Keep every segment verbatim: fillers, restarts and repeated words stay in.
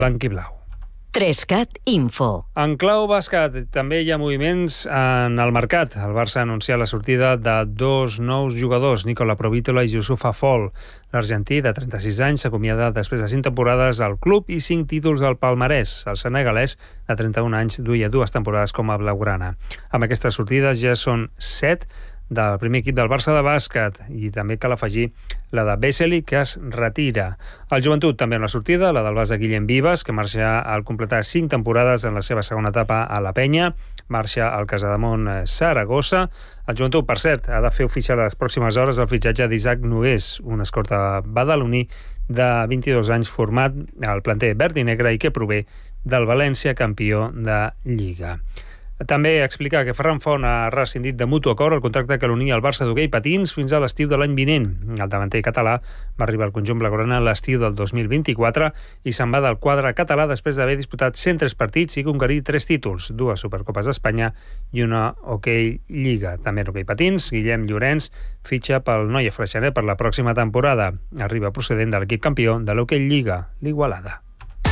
blanc i blau. Trescat Info. En clau bàsquet també hi ha moviments en el mercat. El Barça ha anunciat la sortida de dos nous jugadors, Nicola Provítola i Youssoufa Fall. L'argentí, de trenta-sis anys, s'acomiada després de cinc temporades al club i cinc títols al palmarès. El senegalès, de trenta-un anys, duia dues temporades com a blaugrana. Amb aquestes sortides ja són set del primer equip del Barça de bàsquet, i també cal afegir la de Vesely, que es retira. El Joventut també en la sortida, la del base Guillem Vives, que marxa al completar cinc temporades en la seva segona etapa a la Penya, marxa al Casademont Saragossa. El Joventut, per cert, ha de fer oficial a les pròximes hores el fitxatge d'Isaac Nogués, un escorta badaloní de vint-i-dos anys format al planter verd i negre i que prové del València, campió de Lliga. També explicar que Ferran Font ha rescindit de mutu acord el contracte que l'unia al Barça d'hoquei patins fins a l'estiu de l'any vinent. El davanter català va arribar al conjunt blaugrana l'estiu del dos mil vint-i-quatre i se'n va del quadre català després d'haver disputat cent tres partits i conquerir tres títols, dues Supercopes d'Espanya i una hoquei Lliga. També en hoquei patins, Guillem Llorenç fitxa pel Noia Freixenet per la pròxima temporada. Arriba procedent de l'equip campió de l'hoquei Lliga, l'Igualada.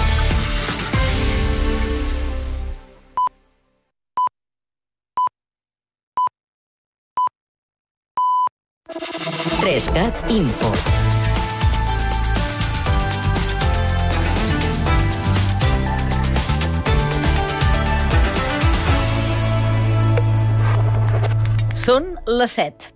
Trescat Info. Són les set.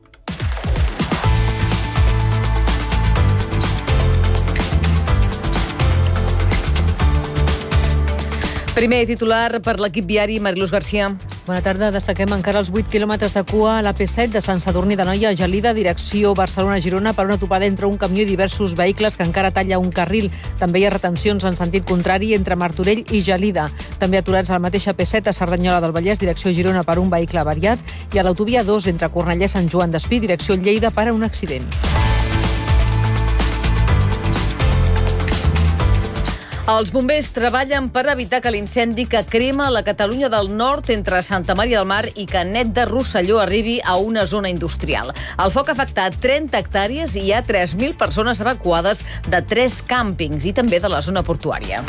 Primer titular per l'equip viari, Mariluz Garcia. Bona tarda. Destaquem encara els vuit quilòmetres de cua a l'A P set de Sant Sadurní d'Anoia a Gelida, direcció Barcelona-Girona, per una topada entre un camió i diversos vehicles que encara talla un carril. També hi ha retencions en sentit contrari entre Martorell i Gelida. També aturats a la mateixa A P set a Cerdanyola del Vallès, direcció Girona, per un vehicle avariat, i a l'autovia dos entre Cornellà i Sant Joan d'Espí, direcció Lleida, per a un accident. Els bombers treballen per evitar que l'incendi que crema la Catalunya del Nord entre Santa Maria del Mar i Canet de Rosselló arribi a una zona industrial. El foc ha afectat trenta hectàrees i hi ha tres mil persones evacuades de tres càmpings i també de la zona portuària.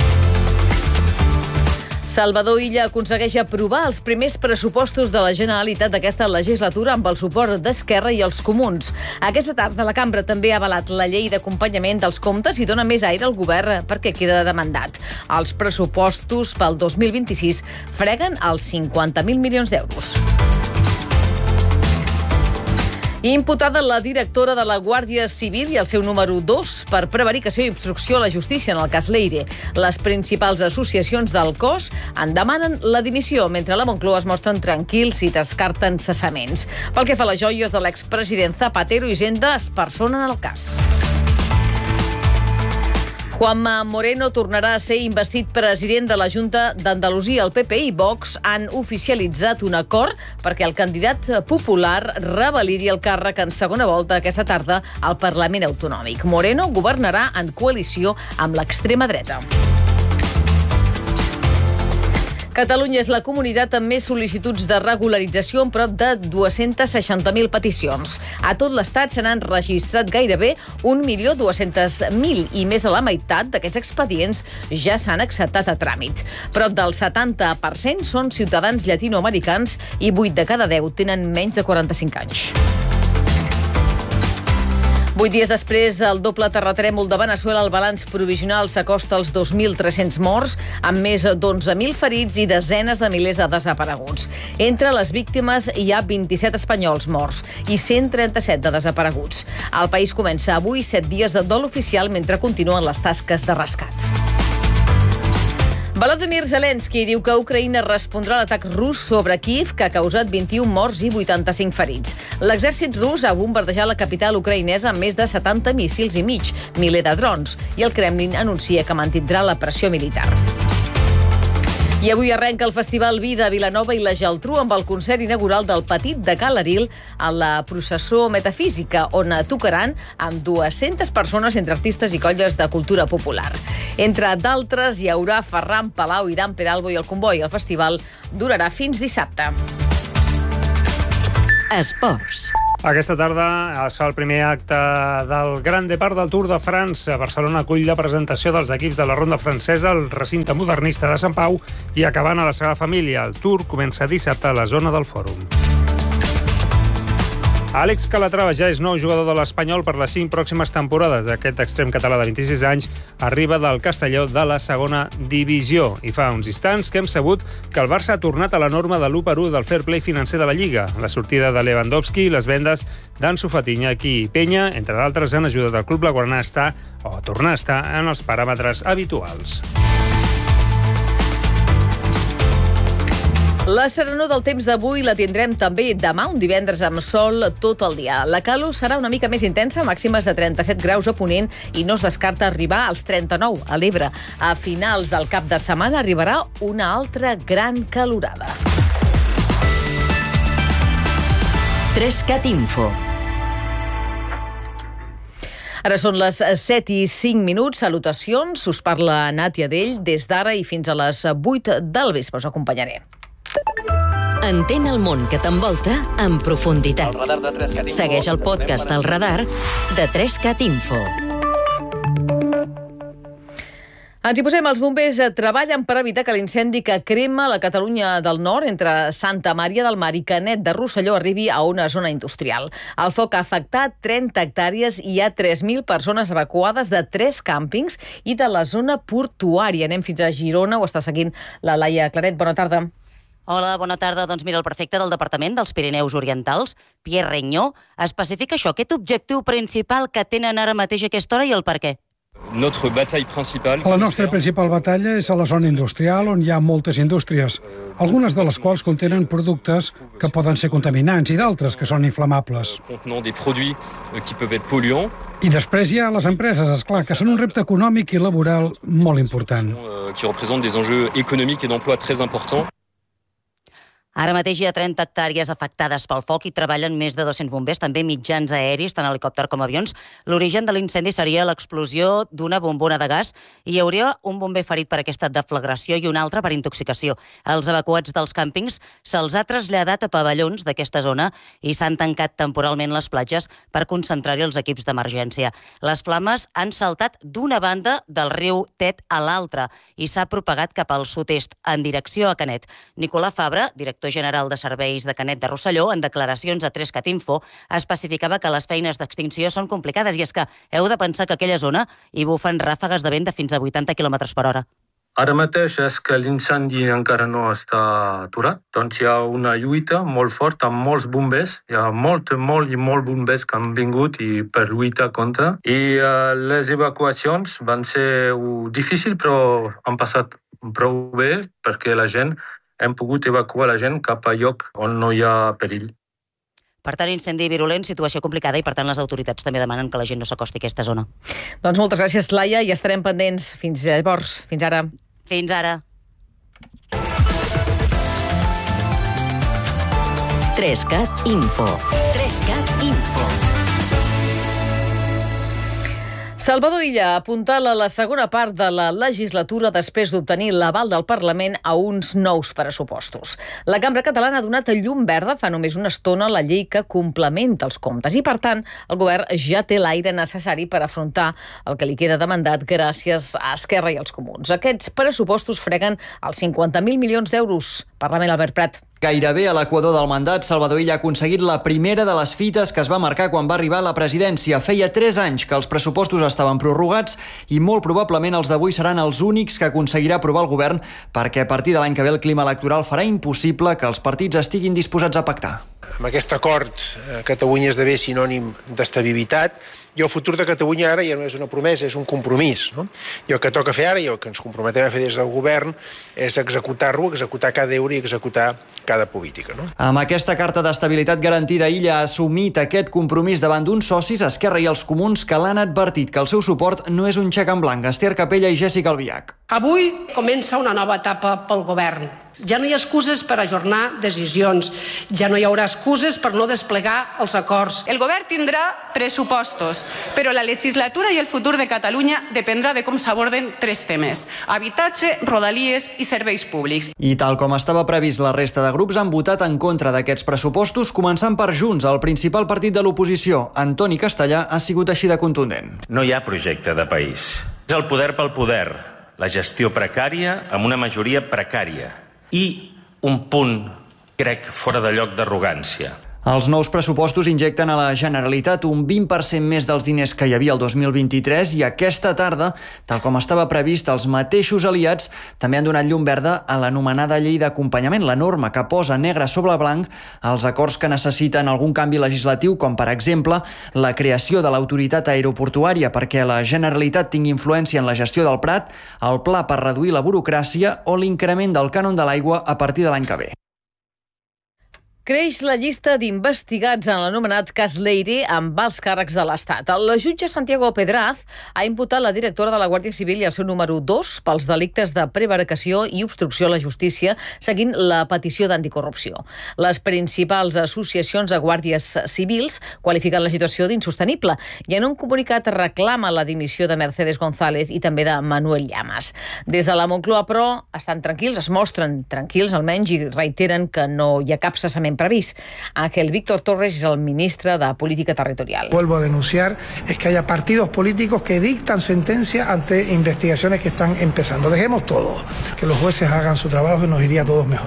Salvador Illa aconsegueix aprovar els primers pressupostos de la Generalitat d'aquesta legislatura amb el suport d'Esquerra i els Comuns. Aquesta tarda la Cambra també ha avalat la llei d'acompanyament dels comptes i dona més aire al govern perquè queda demandat. Els pressupostos pel dos mil vint-i-sis freguen els cinquanta mil milions d'euros. Imputada la directora de la Guàrdia Civil i el seu número dos per prevaricació i obstrucció a la justícia en el cas Leire. Les principals associacions del cos en demanen la dimissió, mentre a la Moncloa es mostren tranquils i descarten cessaments. Pel que fa a les joies de l'expresident Zapatero, Hisenda es personen el cas. Juanma Moreno tornarà a ser investit president de la Junta d'Andalusia. El P P i Vox han oficialitzat un acord perquè el candidat popular revalidi el càrrec en segona volta aquesta tarda al Parlament Autonòmic. Moreno governarà en coalició amb l'extrema dreta. Catalunya és la comunitat amb més sol·licituds de regularització, amb prop de dues-centes seixanta mil peticions. A tot l'Estat se n'han registrat gairebé un milió dues-centes mil i més de la meitat d'aquests expedients ja s'han acceptat a tràmit. Prop del setanta per cent són ciutadans llatinoamericans i vuit de cada deu tenen menys de quaranta-cinc anys. Vuit dies després, el doble terratrèmol de Veneçuela, el balanç provisional s'acosta als dos mil tres-cents morts, amb més d'onze mil ferits i desenes de milers de desapareguts. Entre les víctimes hi ha vint-i-set espanyols morts i cent trenta-set de desapareguts. El país comença avui set dies de dol oficial mentre continuen les tasques de rescat. Volodymyr Zelensky diu que Ucraïna respondrà a l'atac rus sobre Kíev, que ha causat vint-i-un morts i vuitanta-cinc ferits. L'exèrcit rus ha bombardejat la capital ucraïnesa amb més de setanta míssils i mig, miler de drons, i el Kremlin anuncia que mantindrà la pressió militar. I avui arrenca el Festival Vida a Vilanova i la Geltrú amb el concert inaugural del Petit de Ca l'Aril a la processó metafísica, on tocaran amb dues-centes persones entre artistes i colles de cultura popular. Entre d'altres hi haurà Ferran Palau i Dan Peralbo i el Comboi. El festival durarà fins dissabte. Esports. Aquesta tarda es fa el primer acte del Gran Depart del Tour de France. A Barcelona acull la presentació dels equips de la ronda francesa al recinte modernista de Sant Pau i acabant a la Sagrada Família. El Tour comença dissabte a la zona del Fòrum. Àlex Calatrava ja és nou jugador de l'Espanyol per les cinc pròximes temporades. Aquest extrem català de vint-i-sis anys arriba del Castelló de la segona divisió. I fa uns instants que hem sabut que el Barça ha tornat a la norma de l'u per u del fair play financer de la Lliga. La sortida de Lewandowski i les vendes d'Ansu Fati, Iñaki i Peña, entre d'altres, han ajudat el club blaugrana a estar, o a tornar a estar, en els paràmetres habituals. La serenor del temps d'avui la tindrem també demà, un divendres amb sol tot el dia. La calor serà una mica més intensa, màximes de trenta-set graus a Ponent i no es descarta arribar als trenta-nou a l'Ebre. A finals del cap de setmana arribarà una altra gran calorada. Trescat Info. Ara són les set i cinc minuts. Salutacions. Us parla Nàtia Dell. Des d'ara i fins a les vuit del vespre us acompanyaré. Entén el món que t'envolta en profunditat. Segueix el podcast El Radar de trescat Info. Ens hi posem. Els bombers treballen per evitar que l'incendi que crema la Catalunya del Nord entre Santa Maria del Mar i Canet de Rosselló arribi a una zona industrial. El foc ha afectat trenta hectàrees i hi ha tres mil persones evacuades de tres càmpings i de la zona portuària. Anem fins a Girona, ho està seguint la Laia Claret. Bona tarda. Hola, bona tarda. Doncs mira, el prefecte del Departament dels Pirineus Orientals, Pierre Regnault, especifica això, aquest objectiu principal que tenen ara mateix a aquesta hora i el per què. Notre bataille principale... La nostra principal batalla és a la zona industrial, on hi ha moltes indústries, algunes de les quals contenen productes que poden ser contaminants i d'altres que són inflamables. Contenant des produits qui peuvent être polluants. I després hi ha les empreses, esclar, que són un repte econòmic i laboral molt important. Qui représentent des enjeux économiques et d'emploi très importants. Ara mateix hi ha trenta hectàrees afectades pel foc i treballen més de dos-cents bombers, també mitjans aeris, tant helicòpter com avions. L'origen de l'incendi seria l'explosió d'una bombona de gas i hi hauria un bomber ferit per aquesta deflagració i un altre per intoxicació. Els evacuats dels càmpings se'ls ha traslladat a pavellons d'aquesta zona i s'han tancat temporalment les platges per concentrar-hi els equips d'emergència. Les flames han saltat d'una banda del riu Tet a l'altra i s'ha propagat cap al sud-est, en direcció a Canet. Nicolà Fabra, director general de serveis de Canet de Rosselló, en declaracions a trescat Info, especificava que les feines d'extinció són complicades i és que heu de pensar que a aquella zona hi bufen ràfegues de vent de fins a vuitanta quilòmetres per hora. Ara mateix és que l'incendi encara no està aturat, doncs hi ha una lluita molt forta amb molts bombers, hi ha molt, molt i molt bombers que han vingut i per lluitar contra, i uh, les evacuacions van ser uh, difícils però han passat prou bé perquè la gent hem pogut evacuar la gent cap a lloc on no hi ha perill. Per tant, incendi virulent, situació complicada i, per tant, les autoritats també demanen que la gent no s'acosti a aquesta zona. Doncs moltes gràcies, Laia, i estarem pendents. Fins llavors. Fins ara. Fins ara. trescat Info. trescat Info. Salvador Illa apuntala la segona part de la legislatura després d'obtenir l'aval del Parlament a uns nous pressupostos. La Cambra Catalana ha donat llum verda fa només una estona la llei que complementa els comptes i, per tant, el govern ja té l'aire necessari per afrontar el que li queda de mandat gràcies a Esquerra i als Comuns. Aquests pressupostos freguen els cinquanta mil milions d'euros. Parlament, Albert Prat. Gairebé a l'equador del mandat, Salvador Illa ha aconseguit la primera de les fites que es va marcar quan va arribar a la presidència. Feia tres anys que els pressupostos estaven prorrogats i molt probablement els d'avui seran els únics que aconseguirà aprovar el govern perquè a partir de l'any que ve el clima electoral farà impossible que els partits estiguin disposats a pactar. Amb aquest acord, Catalunya esdevé sinònim d'estabilitat i el futur de Catalunya ara ja no és una promesa, és un compromís. No? I el que toca fer ara i el que ens comprometem a fer des del govern és executar-lo, executar cada euro i executar cada política. No? Amb aquesta carta d'estabilitat garantida, Illa ha assumit aquest compromís davant d'uns socis, Esquerra i els Comuns, que l'han advertit que el seu suport no és un xec en blanc. Ester Capella i Jèssica Albiach. Avui comença una nova etapa pel govern. Ja no hi ha excuses per ajornar decisions, ja no hi haurà excuses per no desplegar els acords. El govern tindrà pressupostos, però la legislatura i el futur de Catalunya dependrà de com s'aborden tres temes: habitatge, rodalies i serveis públics. I tal com estava previst, la resta de grups han votat en contra d'aquests pressupostos, començant per Junts, el principal partit de l'oposició. Antoni Castellà ha sigut així de contundent. No hi ha projecte de país. És el poder pel poder, la gestió precària amb una majoria precària i un punt, crec, fora de lloc d'arrogància. Els nous pressupostos injecten a la Generalitat un vint per cent més dels diners que hi havia el dos mil vint-i-tres i aquesta tarda, tal com estava previst, els mateixos aliats també han donat llum verda a l'anomenada llei d'acompanyament, la norma que posa negre sobre blanc els acords que necessiten algun canvi legislatiu, com per exemple la creació de l'autoritat aeroportuària perquè la Generalitat tingui influència en la gestió del Prat, el pla per reduir la burocràcia o l'increment del cànon de l'aigua a partir de l'any que ve. Creix la llista d'investigats en l'anomenat cas Leire amb alts càrrecs de l'Estat. La jutge Santiago Pedraz ha imputat la directora de la Guàrdia Civil i el seu número dos pels delictes de prevaricació i obstrucció a la justícia, seguint la petició d'anticorrupció. Les principals associacions de guàrdies civils qualifiquen la situació d'insostenible i en un comunicat reclama la dimissió de Mercedes González i també de Manuel Llamas. Des de la Moncloa, però, estan tranquils, es mostren tranquils almenys i reiteren que no hi ha cap cessament previst. Ángel Víctor Torres es el ministro de Política Territorial. Vuelvo a denunciar es que haya partidos políticos que dictan sentencia ante investigaciones que están empezando. Dejemos todo, que los jueces hagan su trabajo y nos iría a todos mejor.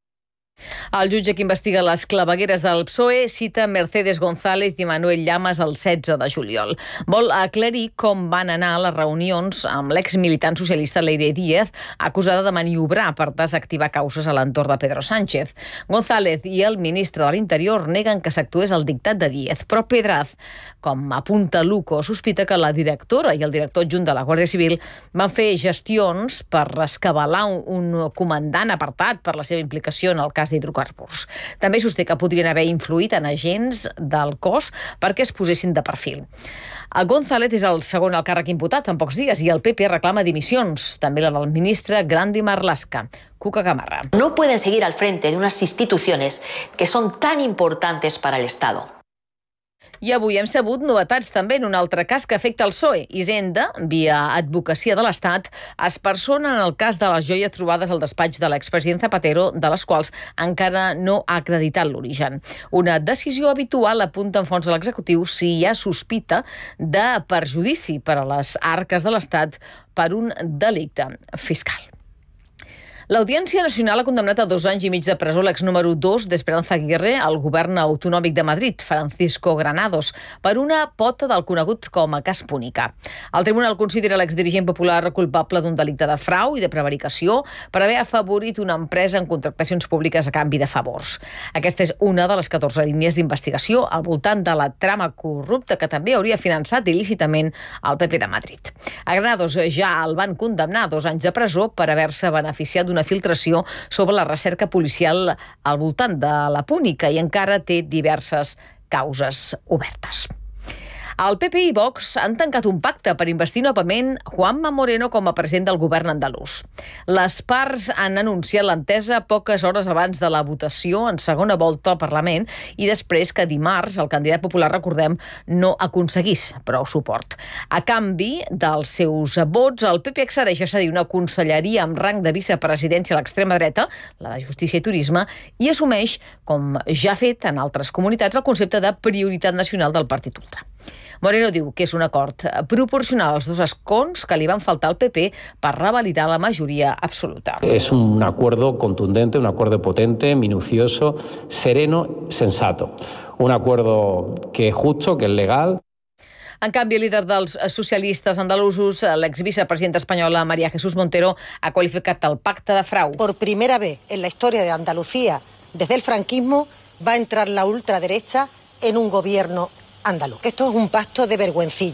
El jutge que investiga les clavegueres del P S O E cita Mercedes González i Manuel Llamas el setze de juliol. Vol aclarir com van anar les reunions amb l'exmilitant socialista Leire Díez, acusada de maniobrar per desactivar causes a l'entorn de Pedro Sánchez. González i el ministre de l'Interior neguen que s'actués al dictat de Díez, però Pedraz, com apunta Luco, sospita que la directora i el director adjunt de la Guàrdia Civil van fer gestions per rescabalar un, un comandant apartat per la seva implicació en el cas d'hidrocarburs. També sosté que podrien haver influït en agents del cos perquè es posessin de perfil. El González és el segon al càrrec imputat en pocs dies i el P P reclama dimissions, també la del ministre Grandi Marlaska. Cuca Gamarra. No pueden seguir al frente de unas instituciones que son tan importantes para el Estado. I avui hem sabut novetats també en un altre cas que afecta el P S O E. Hisenda, via Advocacia de l'Estat, es persona en el cas de les joies trobades al despatx de l'expresident Zapatero, de les quals encara no ha acreditat l'origen. Una decisió habitual, apunta en fons de l'executiu, si hi ha sospita de perjudici per a les arques de l'Estat per un delicte fiscal. L'Audiència Nacional ha condemnat a dos anys i mig de presó l'ex número dos d'Esperanza Aguirre al govern autonòmic de Madrid, Francisco Granados, per una pota del conegut com a cas Púnica. El tribunal considera l'exdirigent popular culpable d'un delicte de frau i de prevaricació per haver afavorit una empresa en contractacions públiques a canvi de favors. Aquesta és una de les catorze línies d'investigació al voltant de la trama corrupta que també hauria finançat il·lícitament el P P de Madrid. A Granados ja el van condemnar a dos anys de presó per haver-se beneficiat d'una una filtració sobre la recerca policial al voltant de la Púnica i encara té diverses causes obertes. El P P i Vox han tancat un pacte per investir novament Juanma Moreno com a president del govern andalús. Les parts han anunciat l'entesa poques hores abans de la votació en segona volta al Parlament i després que dimarts el candidat popular, recordem, no aconseguís prou suport. A canvi dels seus vots, el P P accedeix a cedir una conselleria amb rang de vicepresidència a l'extrema dreta, la de Justícia i Turisme, i assumeix, com ja ha fet en altres comunitats, el concepte de prioritat nacional del Partit Ultra. Moreno diu que és un acord proporcional als dos escons que li van faltar al P P per revalidar la majoria absoluta. Es un acuerdo contundente, un acuerdo potente, minucioso, sereno, sensato. Un acuerdo que es justo, que es legal. En canvi, el líder dels socialistes andalusos, l'exvicepresidenta espanyola María Jesús Montero, ha qualificat el pacte de frau. Por primera vez en la historia de Andalucía, desde el franquismo, va a entrar la ultraderecha en un gobierno andaluz. Esto es un pacto de vergüencilla.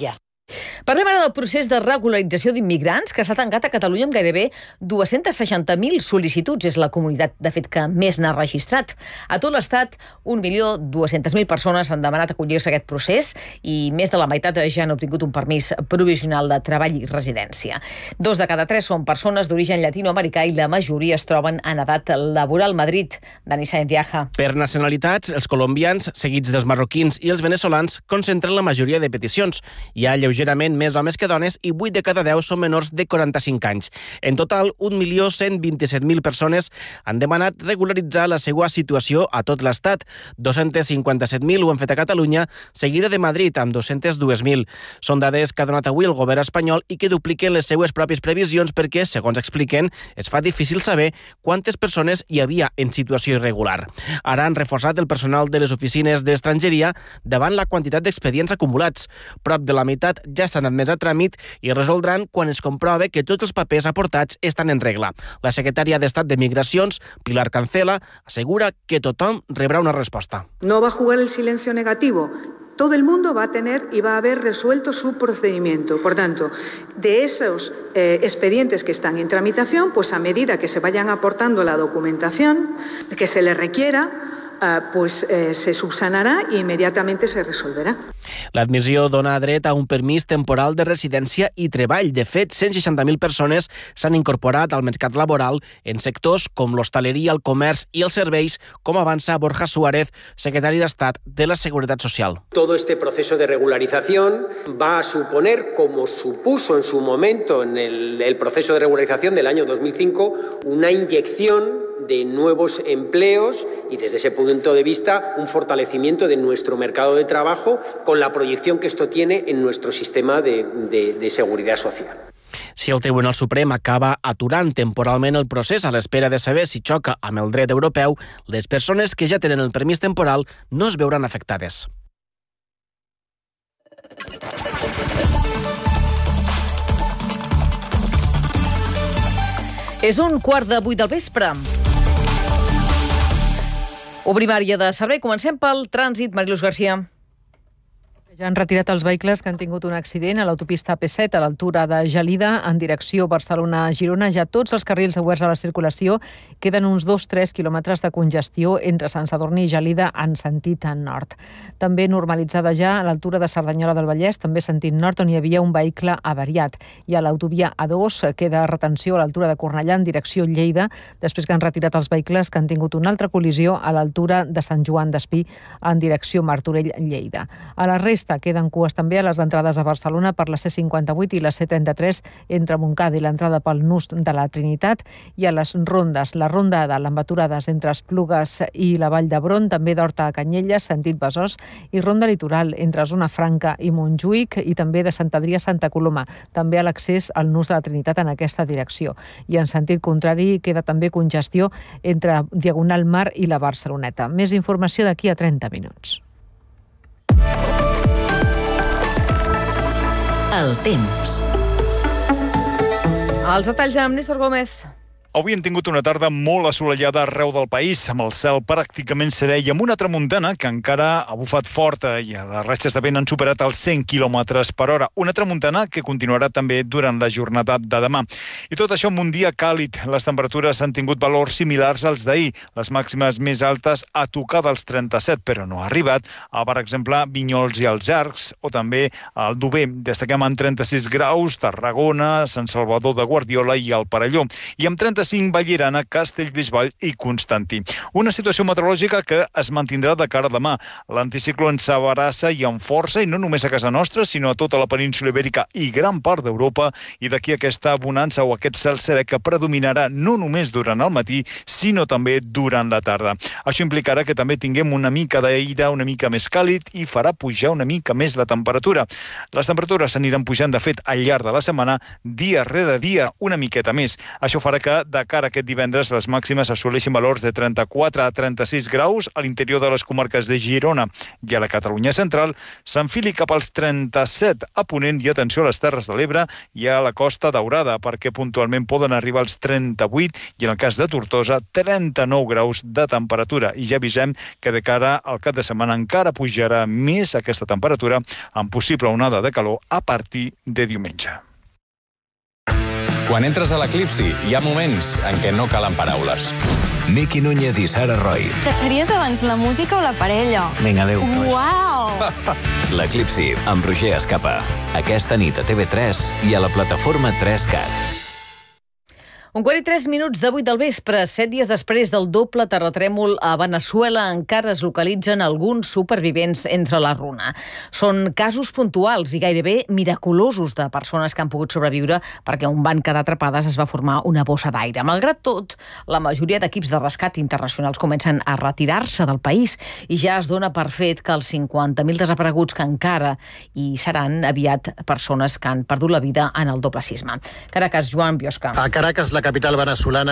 Parlem ara del procés de regularització d'immigrants que s'ha tancat a Catalunya amb gairebé dues-centes seixanta mil sol·licituds. És la comunitat, de fet, que més n'ha registrat. A tot l'Estat, un milió dues-centes mil persones han demanat acollir-se a aquest procés i més de la meitat ja han obtingut un permís provisional de treball i residència. Dos de cada tres són persones d'origen llatinoamericà i la majoria es troben en edat laboral. Madrid, Dani Sáenz Viaja. Per nacionalitats, els colombians, seguits dels marroquins i els veneçolans, concentren la majoria de peticions. Hi ha lleugerament més homes que dones i vuit de cada deu són menors de quaranta-cinc anys. En total, un milió cent vint-i-set mil persones han demanat regularitzar la seva situació a tot l'Estat. dos-cents cinquanta-set mil ho han fet a Catalunya, seguida de Madrid, amb dos-cents dos mil. Són dades que ha donat avui el govern espanyol i que dupliquen les seues pròpies previsions perquè, segons expliquen, es fa difícil saber quantes persones hi havia en situació irregular. Ara han reforçat el personal de les oficines d'estrangeria davant la quantitat d'expedients acumulats. Prop de la meitat ja estan admès a tràmit i es resoldran quan es comprove que tots els papers aportats estan en regla. La secretària d'Estat de Migracions, Pilar Cancela, assegura que tothom rebrà una resposta. No va a jugar el silencio negativo. Todo el mundo va a tener y va a haber resuelto su procedimiento. Por tanto, de esos eh, expedientes que están en tramitación, pues a medida que se vayan aportando la documentación que se les requiera, pues eh, se subsanarà i immediatament se resolverà. L'admissió dona dret a un permís temporal de residència i treball. De fet, cent seixanta mil persones s'han incorporat al mercat laboral en sectors com l'hostaleria, el comerç i els serveis, com avança Borja Suárez, secretari d'Estat de la Seguretat Social. Todo este proceso de regularización va a suponer, como supuso en su momento en el, el proceso de regularización del año dos mil cinco, una inyección de nuevos empleos y desde ese punto de vista un fortalecimiento de nuestro mercado de trabajo con la proyección que esto tiene en nuestro sistema de, de, de seguridad social. Si el Tribunal Suprem acaba aturant temporalment el procés a l'espera de saber si xoca amb el dret europeu, les persones que ja tenen el permís temporal no es veuran afectades. És un quart de vuit del vespre. Obrim àrea de servei. Comencem pel trànsit. Mariluz Garcia. Ja han retirat els vehicles que han tingut un accident a l'autopista A P set a l'altura de Gelida en direcció Barcelona-Girona. Ja tots els carrils oberts a la circulació. Queden uns dos a tres quilòmetres de congestió entre Sant Sadurní i Gelida en sentit nord. També normalitzada ja a l'altura de Cerdanyola del Vallès, també sentit nord, on hi havia un vehicle avariat. I a l'autovia A dos queda retenció a l'altura de Cornellà en direcció Lleida, després que han retirat els vehicles que han tingut una altra col·lisió a l'altura de Sant Joan d'Espí en direcció Martorell-Lleida. A la resta queden cues també a les entrades a Barcelona per la C cinquanta-vuit i la C trenta-tres entre Montcada i l'entrada pel Nus de la Trinitat, i a les rondes, la ronda de l'embaturades entre Esplugues i la Vall d'Hebron, també d'Horta a Canyelles, sentit Besòs, i ronda litoral entre Zona Franca i Montjuïc, i també de Sant Adrià a Santa Coloma, també a l'accés al Nus de la Trinitat en aquesta direcció. I en sentit contrari queda també congestió entre Diagonal Mar i la Barceloneta. Més informació d'aquí a trenta minuts. El temps. Els detalls amb Néstor Gómez. Avui hem tingut una tarda molt assolellada arreu del país, amb el cel pràcticament serè i amb una tramuntana que encara ha bufat forta i les ratxes de vent han superat els cent quilòmetres per hora. Una tramuntana que continuarà també durant la jornada de demà. I tot això amb un dia càlid. Les temperatures han tingut valors similars als d'ahir. Les màximes més altes a tocar dels trenta-set, però no ha arribat a, per exemple, Vinyols i els Arcs, o també al Dober. Destaquem en trenta-sis graus, Tarragona, Sant Salvador de Guardiola i el Perelló. I amb trenta-cinc Vallirana, Castellbisbal i Constantí. Una situació meteorològica que es mantindrà de cara a demà. L'anticicló ens abarassa i amb força, i no només a casa nostra, sinó a tota la península Ibèrica i gran part d'Europa, i d'aquí aquesta bonança o aquest cel serè que predominarà no només durant el matí, sinó també durant la tarda. Això implicarà que també tinguem una mica d'aire una mica més càlid i farà pujar una mica més la temperatura. Les temperatures s'aniran pujant, de fet, al llarg de la setmana, dia rere dia, una miqueta més. Això farà que de cara a aquest divendres les màximes assoleixin valors de trenta-quatre a trenta-sis graus a l'interior de les comarques de Girona i a la Catalunya central, s'enfili cap als trenta-set a Ponent i atenció a les Terres de l'Ebre i a la Costa Daurada, perquè puntualment poden arribar als trenta-vuit i en el cas de Tortosa, trenta-nou graus de temperatura. I ja avisem que de cara al cap de setmana encara pujarà més aquesta temperatura amb possible onada de calor a partir de diumenge. Quan entres a l'Eclipsi, hi ha moments en què no calen paraules. Miqui Núñez i Sara Roy. Deixaries abans la música o la parella? Vinga, adéu. Uau! L'Eclipsi, amb Roger Escapa. Aquesta nit a T V tres i a la plataforma tres cat. Un quart i tres minuts de vuit del vespre, set dies després del doble terratrèmol a Veneçuela, encara es localitzen alguns supervivents entre la runa. Són casos puntuals i gairebé miraculosos de persones que han pogut sobreviure perquè on van quedar atrapades es va formar una bossa d'aire. Malgrat tot, la majoria d'equips de rescat internacionals comencen a retirar-se del país i ja es dona per fet que els cinquanta mil desapareguts que encara hi seran aviat persones que han perdut la vida en el doble sisme. Caracas, Joan Biosca. A Caracas, la capital venezolana,